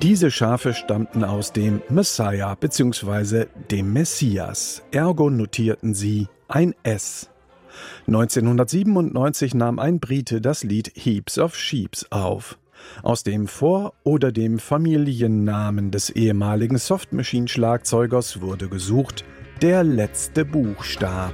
Diese Schafe stammten aus dem Messiah bzw. dem Messias. Ergo notierten sie ein S. 1997 nahm ein Brite das Lied Heaps of Sheeps auf. Aus dem Vor- oder dem Familiennamen des ehemaligen Soft Machine-Schlagzeugers wurde gesucht der letzte Buchstabe.